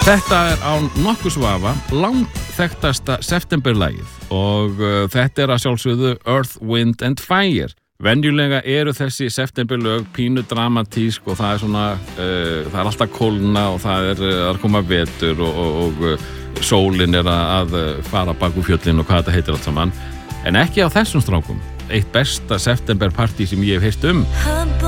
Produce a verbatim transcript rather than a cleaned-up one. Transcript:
Þetta er án nokkuð vafa langþekktasta septemberlagið og uh, þetta er að sjálfsögðu Earth, Wind and Fire. Venjulega eru þessi septemberlög pínu dramatísk og það er svona, uh, það er alltaf kólna og það er uh, að koma vetur og, og, og uh, sólin er að uh, fara bak úr fjöllin og hvað þetta heitir allt saman. En ekki á þessum strákum. Eitt besta septemberpartí sem ég hef heyrt um.